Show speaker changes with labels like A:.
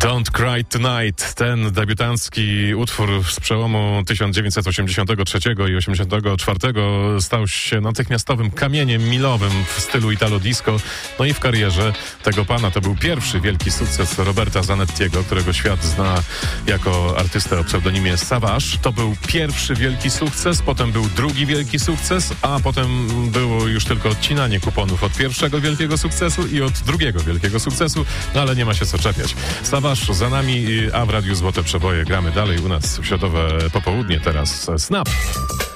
A: Don't Cry Tonight. Ten debiutancki utwór z przełomu 1983 i 84 stał się natychmiastowym kamieniem milowym w stylu Italo Disco. No i w karierze tego pana to był pierwszy wielki sukces Roberta Zanettiego, którego świat zna jako artystę o pseudonimie Savage. To był pierwszy wielki sukces, potem był drugi wielki sukces, a potem było już tylko odcinanie kuponów od pierwszego wielkiego sukcesu i od drugiego wielkiego sukcesu, no ale nie ma się co czepiać. Savage za nami, a w Radiu Złote Przeboje gramy dalej u nas w środowe popołudnie. Teraz Snap.